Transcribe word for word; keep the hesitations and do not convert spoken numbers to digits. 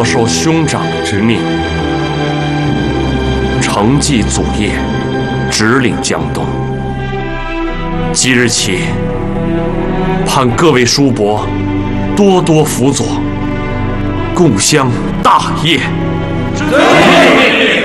所受兄长之命，承继祖业，直领江东。即日起，盼各位叔伯多多辅佐，共襄大业。 遵命。